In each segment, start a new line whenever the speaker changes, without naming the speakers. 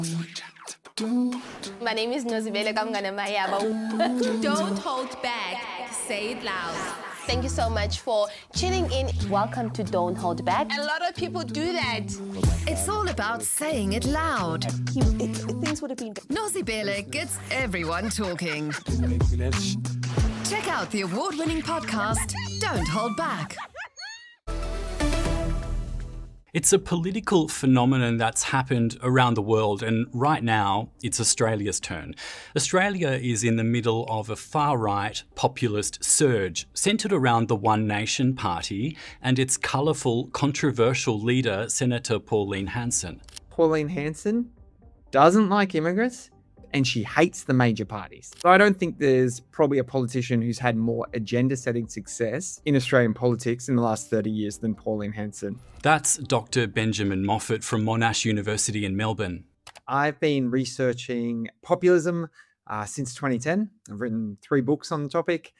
My name is Nozibele Kamngana Mayaba.
Don't hold back. Say it loud.
Thank you so much for tuning in. Welcome to Don't Hold Back.
A lot of people do that.
It's all about saying it loud.
Things would have been...
Nozibele gets everyone talking. Check out the award-winning podcast, Don't Hold Back.
It's a political phenomenon that's happened around the world, and right now it's Australia's turn. Australia is in the middle of a far-right populist surge centred around the One Nation Party and its colourful, controversial leader, Senator Pauline Hanson.
Pauline Hanson doesn't like immigrants and she hates the major parties. So I don't think there's probably a politician who's had more agenda-setting success in Australian politics in the last 30 years than Pauline Hanson.
That's Dr. Benjamin Moffat from Monash University in Melbourne.
I've been researching populism since 2010. I've written 3 books on the topic,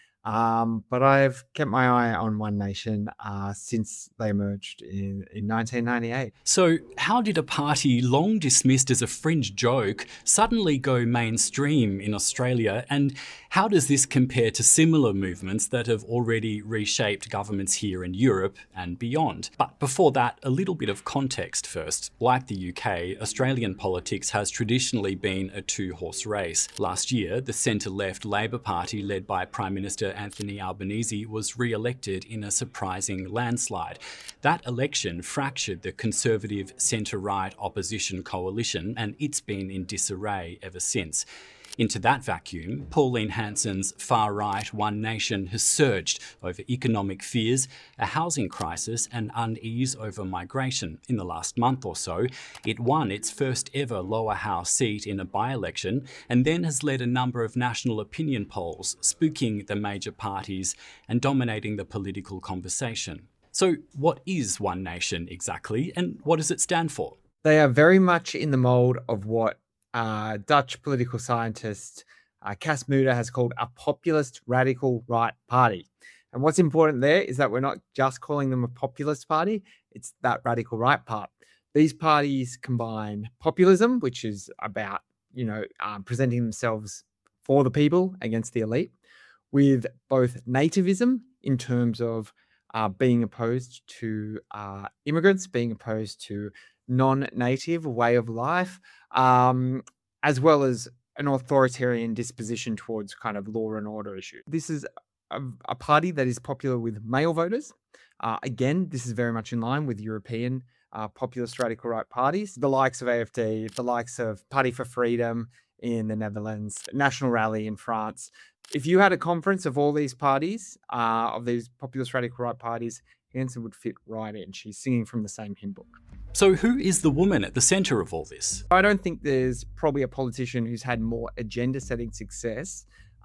but I've kept my eye on One Nation since they emerged in 1998.
So how did a party long dismissed as a fringe joke suddenly go mainstream in Australia, and how does this compare to similar movements that have already reshaped governments here in Europe and beyond? But before that, a little bit of context first. Like the UK, Australian politics has traditionally been a 2-horse race. Last year, the centre-left Labor Party, led by Prime Minister Anthony Albanese, was re-elected in a surprising landslide. That election fractured the conservative centre-right opposition coalition, and it's been in disarray ever since. Into that vacuum, Pauline Hanson's far-right One Nation has surged over economic fears, a housing crisis and unease over migration. In the last month or so, it won its first ever lower house seat in a by-election and then has led a number of national opinion polls, spooking the major parties and dominating the political conversation. So what is One Nation exactly, and what does it stand for?
They are very much in the mould of what Dutch political scientist Cas Mudde has called a populist radical right party. And what's important there is that we're not just calling them a populist party, it's that radical right part. These parties combine populism, which is about, presenting themselves for the people against the elite, with both nativism in terms of being opposed to immigrants, being opposed to non-native way of life, as well as an authoritarian disposition towards kind of law and order issues. This is a party that is popular with male voters. Again, this is very much in line with European populist radical right parties, the likes of AfD, the likes of Party for Freedom in the Netherlands, National Rally in France. If you had a conference of all these parties, of these populist radical right parties, Hanson would fit right in. She's singing from the same hymn book.
So who is the woman at the centre of all this?
I don't think there's probably a politician who's had more agenda-setting success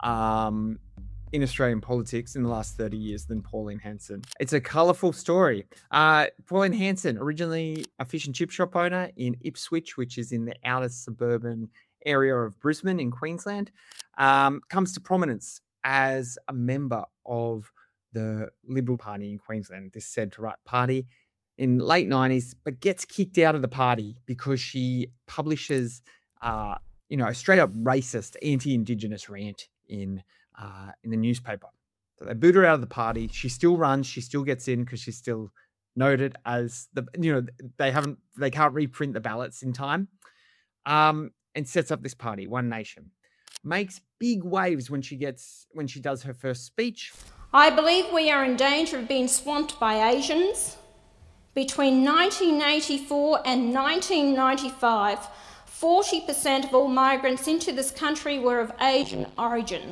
in Australian politics in the last 30 years than Pauline Hanson. It's a colourful story. Pauline Hanson, originally a fish and chip shop owner in Ipswich, which is in the outer suburban area of Brisbane in Queensland, comes to prominence as a member of the Liberal Party in Queensland, this centre-right party, in late 90s, but gets kicked out of the party because she publishes, a straight-up racist, anti-Indigenous rant in the newspaper. So they boot her out of the party. She still runs. She still gets in because she's still noted as they can't reprint the ballots in time, and sets up this party, One Nation. Makes big waves when she does her first speech.
I believe we are in danger of being swamped by Asians. Between 1984 and 1995, 40% of all migrants into this country were of Asian origin.